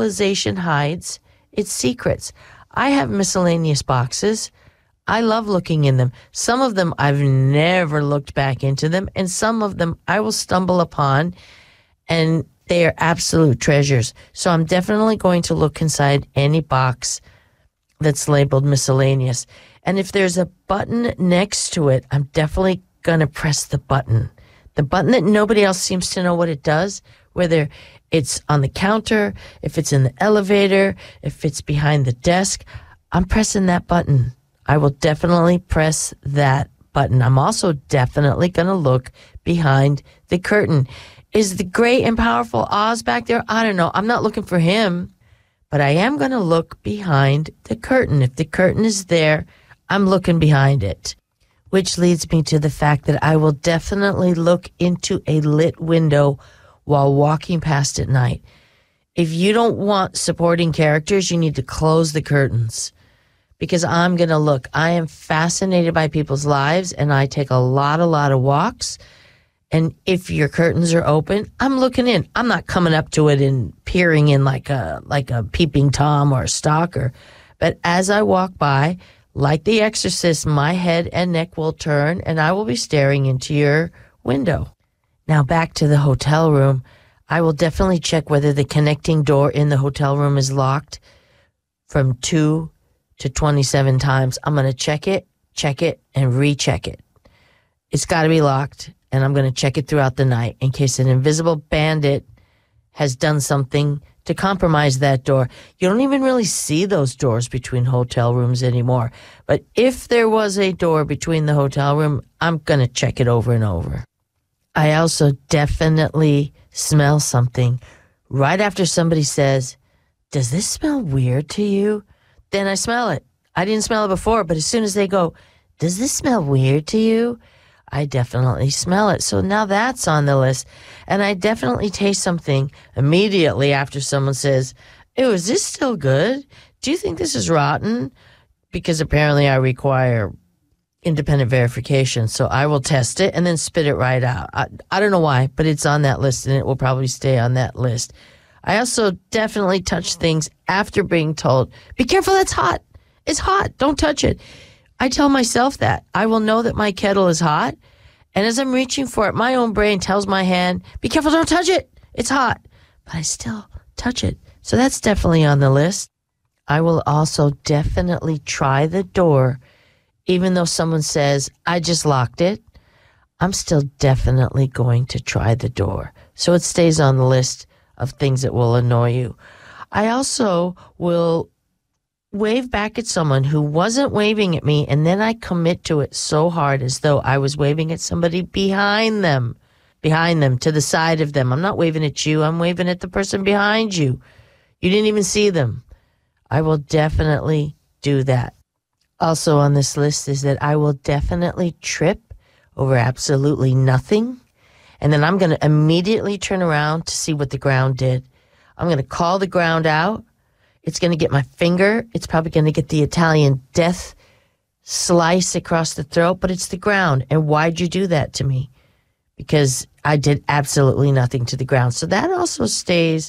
civilization hides its secrets. I have miscellaneous boxes. I love looking in them. Some of them I've never looked back into them, and some of them I will stumble upon, and they are absolute treasures. So I'm definitely going to look inside any box that's labeled miscellaneous. And if there's a button next to it, I'm definitely going to press the button. The button that nobody else seems to know what it does, whether it's on the counter, if it's in the elevator, if it's behind the desk, I'm pressing that button. I will definitely press that button. I'm also definitely going to look behind the curtain. Is the great and powerful Oz back there? I don't know. I'm not looking for him, but I am going to look behind the curtain. If the curtain is there, I'm looking behind it, which leads me to the fact that I will definitely look into a lit window while walking past at night. If you don't want supporting characters, you need to close the curtains, because I'm going to look. I am fascinated by people's lives, and I take a lot of walks. And if your curtains are open, I'm looking in. I'm not coming up to it and peering in like a peeping Tom or a stalker. But as I walk by, like The Exorcist, my head and neck will turn, and I will be staring into your window. Now back to the hotel room. I will definitely check whether the connecting door in the hotel room is locked from 2 to 27 times. I'm going to check it, and recheck it. It's got to be locked, and I'm going to check it throughout the night in case an invisible bandit has done something to compromise that door. You don't even really see those doors between hotel rooms anymore. But if there was a door between the hotel room, I'm going to check it over and over. I also definitely smell something. Right after somebody says, "Does this smell weird to you?" Then I smell it. I didn't smell it before, but as soon as they go, "Does this smell weird to you?" I definitely smell it. So now that's on the list. And I definitely taste something immediately after someone says, "Ew, is this still good? Do you think this is rotten?" Because apparently I require independent verification. So I will test it and then spit it right out. I don't know why, but it's on that list, and it will probably stay on that list. I also definitely touch things after being told, "Be careful, that's hot. It's hot. Don't touch it." I tell myself that. I will know that my kettle is hot, and as I'm reaching for it, my own brain tells my hand, "Be careful, don't touch it. It's hot." But I still touch it. So that's definitely on the list. I will also definitely try the door, even though someone says, "I just locked it." I'm still definitely going to try the door. So it stays on the list of things that will annoy you. I also will wave back at someone who wasn't waving at me, and then I commit to it so hard as though I was waving at somebody behind them, to the side of them. I'm not waving at you. I'm waving at the person behind you. You didn't even see them. I will definitely do that. Also on this list is that I will definitely trip over absolutely nothing, and then I'm going to immediately turn around to see what the ground did. I'm going to call the ground out. It's going to get my finger. It's probably going to get the Italian death slice across the throat, but it's the ground. And why'd you do that to me? Because I did absolutely nothing to the ground. So that also stays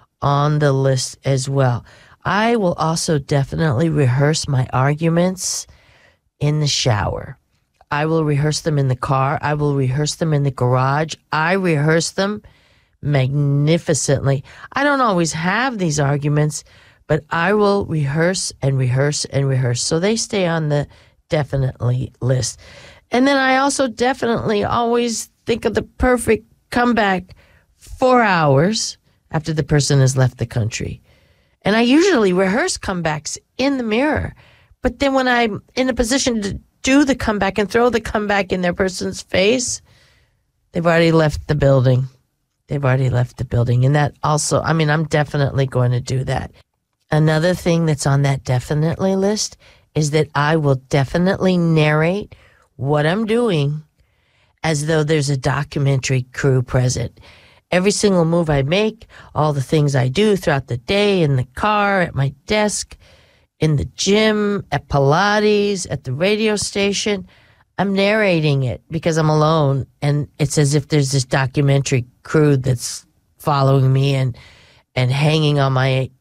on the list as well. I will also definitely rehearse my arguments in the shower. I will rehearse them in the car. I will rehearse them in the garage. I rehearse them magnificently. I don't always have these arguments, but I will rehearse and rehearse and rehearse. So they stay on the definitely list. And then I also definitely always think of the perfect comeback 4 hours after the person has left the country. And I usually rehearse comebacks in the mirror. But then when I'm in a position to do the comeback and throw the comeback in their person's face, they've already left the building. And that also, I'm definitely going to do that. Another thing that's on that definitely list is that I will definitely narrate what I'm doing as though there's a documentary crew present. Every single move I make, all the things I do throughout the day, in the car, at my desk, in the gym, at Pilates, at the radio station, I'm narrating it because I'm alone, and it's as if there's this documentary crew that's following me and hanging on my